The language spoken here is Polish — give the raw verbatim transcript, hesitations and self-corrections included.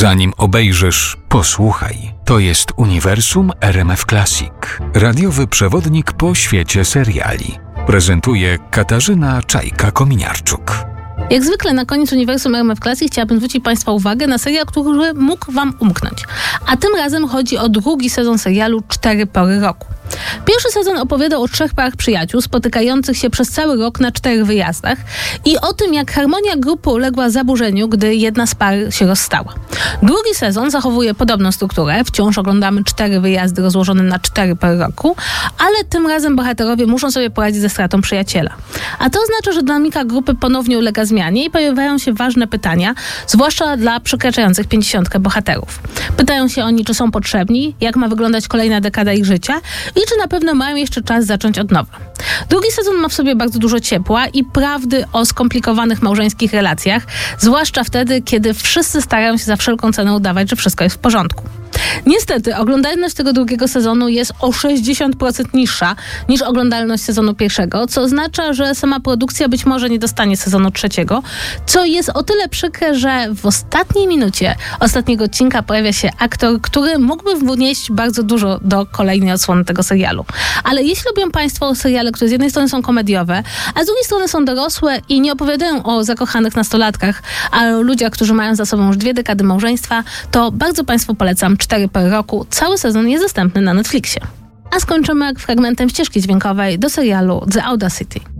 Zanim obejrzysz, posłuchaj. To jest Uniwersum R M F Classic. Radiowy przewodnik po świecie seriali. Prezentuje Katarzyna Czajka-Kominiarczuk. Jak zwykle na koniec Uniwersum R M F Classic chciałabym zwrócić Państwa uwagę na serial, który mógł Wam umknąć. A tym razem chodzi o drugi sezon serialu Cztery pory roku. Pierwszy sezon opowiada o trzech parach przyjaciół spotykających się przez cały rok na czterech wyjazdach i o tym, jak harmonia grupy uległa zaburzeniu, gdy jedna z par się rozstała. Drugi sezon zachowuje podobną strukturę. Wciąż oglądamy cztery wyjazdy rozłożone na cztery pory roku, ale tym razem bohaterowie muszą sobie poradzić ze stratą przyjaciela. A to oznacza, że dynamika grupy ponownie ulega zmianie i pojawiają się ważne pytania, zwłaszcza dla przekraczających pięćdziesiątkę bohaterów. Pytają się oni, czy są potrzebni, jak ma wyglądać kolejna dekada ich życia i czy na pewno mają jeszcze czas zacząć od nowa. Drugi sezon ma w sobie bardzo dużo ciepła i prawdy o skomplikowanych małżeńskich relacjach, zwłaszcza wtedy, kiedy wszyscy starają się za wszelką cenę udawać, że wszystko jest w porządku. Niestety, oglądalność tego drugiego sezonu jest o sześćdziesiąt procent niższa niż oglądalność sezonu pierwszego, co oznacza, że sama produkcja być może nie dostanie sezonu trzeciego, co jest o tyle przykre, że w ostatniej minucie ostatniego odcinka pojawia się aktor, który mógłby wnieść bardzo dużo do kolejnej odsłony tego serialu. Ale jeśli lubią Państwo seriale, które z jednej strony są komediowe, a z drugiej strony są dorosłe i nie opowiadają o zakochanych nastolatkach, a o ludziach, którzy mają za sobą już dwie dekady małżeństwa, to bardzo Państwu polecam Cztery pory roku. Cały sezon jest dostępny na Netflixie. A skończymy fragmentem ścieżki dźwiękowej do serialu The Audacity.